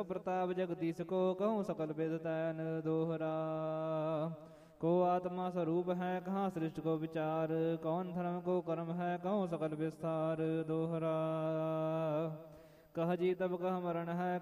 सो प्रताप जगदीश को कहूँ सकल वेद तैन दोहरा। को आत्मा स्वरूप है कहाँ सृष्टि को विचार, कौन धर्म को कर्म है कहूँ सकल विस्तार दोहरा। कह जी तब कह मरण है